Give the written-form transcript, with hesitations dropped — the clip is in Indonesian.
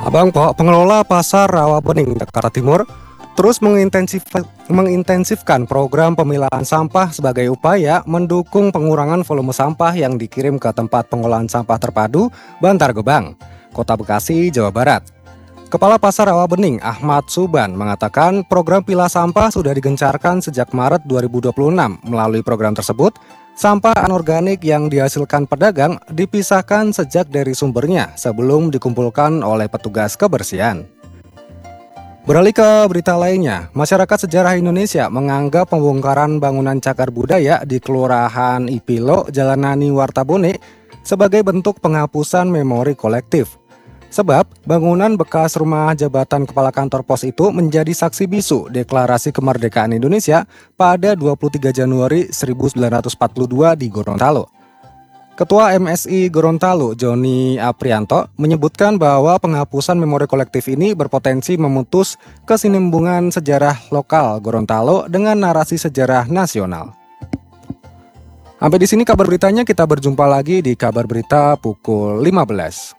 Abang Po, pengelola pasar Rawabening, Jakarta Timur, terus mengintensifkan program pemilahan sampah sebagai upaya mendukung pengurangan volume sampah yang dikirim ke tempat pengolahan sampah terpadu Bantar Gebang, Kota Bekasi, Jawa Barat. Kepala Pasar Rawabening, Ahmad Suban, mengatakan program pilah sampah sudah digencarkan sejak Maret 2026. Melalui program tersebut, sampah anorganik yang dihasilkan pedagang dipisahkan sejak dari sumbernya sebelum dikumpulkan oleh petugas kebersihan. Beralih ke berita lainnya, masyarakat sejarah Indonesia menganggap pembongkaran bangunan cagar budaya di Kelurahan Ipilo, Jalan Nani Wartabone sebagai bentuk penghapusan memori kolektif. Sebab bangunan bekas rumah jabatan kepala kantor pos itu menjadi saksi bisu deklarasi kemerdekaan Indonesia pada 23 Januari 1942 di Gorontalo. Ketua MSI Gorontalo, Joni Aprianto, menyebutkan bahwa penghapusan memori kolektif ini berpotensi memutus kesinambungan sejarah lokal Gorontalo dengan narasi sejarah nasional. Sampai di sini kabar beritanya, kita berjumpa lagi di kabar berita pukul 15.